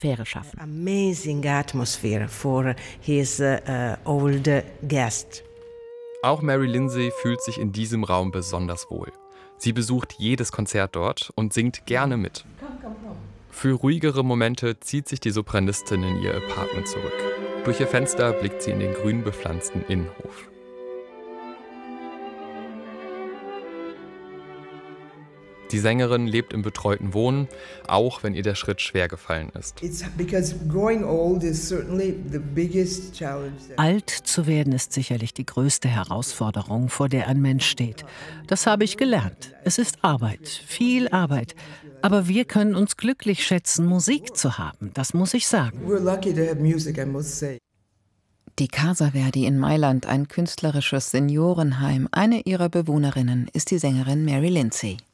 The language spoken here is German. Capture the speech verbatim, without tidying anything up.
Atmosphäre schaffen. Amazing atmosphere for his uh, old guest. Auch Mary Lindsay fühlt sich in diesem Raum besonders wohl. Sie besucht jedes Konzert dort und singt gerne mit. Für ruhigere Momente zieht sich die Sopranistin in ihr Apartment zurück. Durch ihr Fenster blickt sie in den grün bepflanzten Innenhof. Die Sängerin lebt im betreuten Wohnen, auch wenn ihr der Schritt schwer gefallen ist. Alt zu werden ist sicherlich die größte Herausforderung, vor der ein Mensch steht. Das habe ich gelernt. Es ist Arbeit, viel Arbeit. Aber wir können uns glücklich schätzen, Musik zu haben. Das muss ich sagen. Die Casa Verdi in Mailand, ein künstlerisches Seniorenheim. Eine ihrer Bewohnerinnen ist die Sängerin Mary Lindsay.